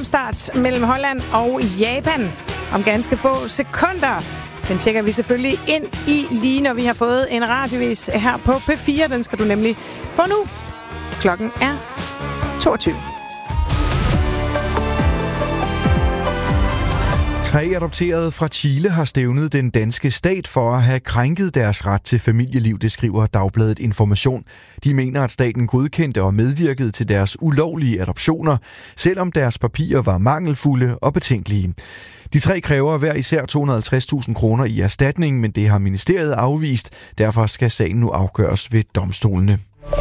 kampstart mellem Holland og Japan om ganske få sekunder. Den tjekker vi selvfølgelig ind i lige når vi har fået en radiovis her på P4. Den skal du nemlig få nu. Klokken er 22. 3 adopterede fra Chile har stævnet den danske stat for at have krænket deres ret til familieliv, det skriver Dagbladet Information. De mener, at staten godkendte og medvirkede til deres ulovlige adoptioner, selvom deres papirer var mangelfulde og betænkelige. De 3 kræver hver især 250.000 kroner i erstatning, men det har ministeriet afvist. Derfor skal sagen nu afgøres ved domstolene.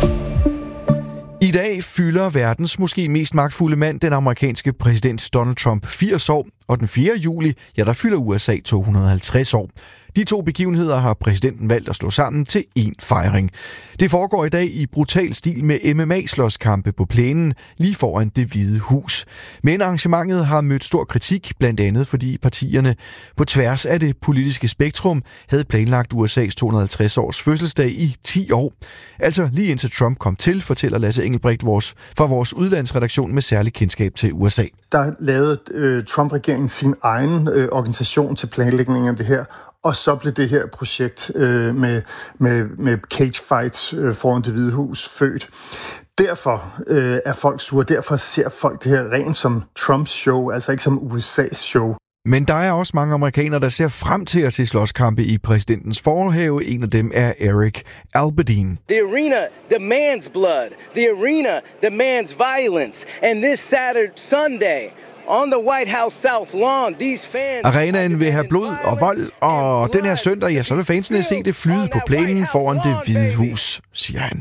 I dag fylder verdens måske mest magtfulde mand, den amerikanske præsident Donald Trump, 80 år, og den 4. juli, der fylder USA 250 år. De 2 begivenheder har præsidenten valgt at slå sammen til en fejring. Det foregår i dag i brutal stil med MMA-slåskampe på plænen lige foran Det Hvide Hus. Men arrangementet har mødt stor kritik, blandt andet fordi partierne på tværs af det politiske spektrum havde planlagt USA's 250 års fødselsdag i 10 år. Altså lige indtil Trump kom til, fortæller Lasse Engelbrecht fra vores udlandsredaktion med særlig kendskab til USA. Der lavede Trump-regeringen sin egen organisation til planlægningen af det her. Og så blev det her projekt med cage fights foran Det Hvide Hus født. Derfor er folk sure. Derfor ser folk det her rent som Trumps show, altså ikke som USA's show. Men der er også mange amerikanere, der ser frem til at se slåskampe i præsidentens forhave. En af dem er Eric Albertine. The arena demands blood. The arena demands violence. And this Sunday, on the White House South Lawn, these fans... Arenaen vil have blod og vold, og den her søndag, så vil fansene se det flyde på plænen foran Det Hvide Hus, siger han.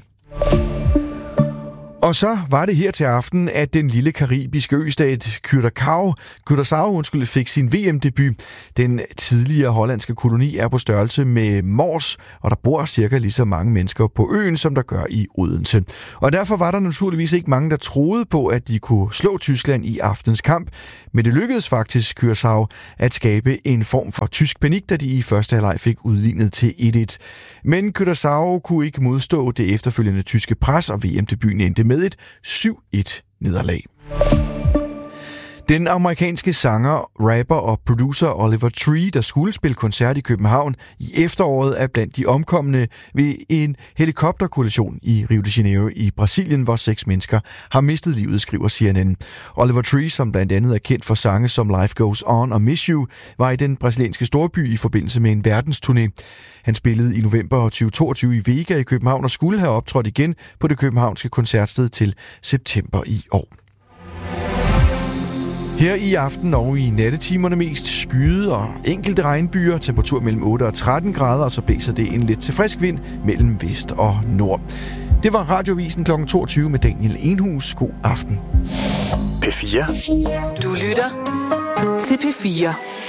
Og så var det her til aften, at den lille karibiske østat Curaçao fik sin VM-debut. Den tidligere hollandske koloni er på størrelse med Mors, og der bor cirka lige så mange mennesker på øen, som der gør i Odense. Og derfor var der naturligvis ikke mange, der troede på, at de kunne slå Tyskland i aftens kamp. Men det lykkedes faktisk Curaçao at skabe en form for tysk panik, da de i første halvleg fik udlignet til 1-1. Men Curaçao kunne ikke modstå det efterfølgende tyske pres, og VM-debuten endte med et 7-1 nederlag. Den amerikanske sanger, rapper og producer Oliver Tree, der skulle spille koncert i København i efteråret, er blandt de omkomne ved en helikopterkollision i Rio de Janeiro i Brasilien, hvor 6 mennesker har mistet livet, skriver CNN. Oliver Tree, som blandt andet er kendt for sange som Life Goes On og Miss You, var i den brasilianske storby i forbindelse med en verdensturné. Han spillede i november 2022 i Vega i København og skulle have optrådt igen på det københavnske koncertsted til september i år. Her i aften og i nattetimerne mest skyde og enkelte regnbyer, temperatur mellem 8 og 13 grader, og så blæser det en lidt til frisk vind mellem vest og nord. Det var Radiovisen kl. 22 med Daniel Enhus. God aften. P4. Du lytter til P4.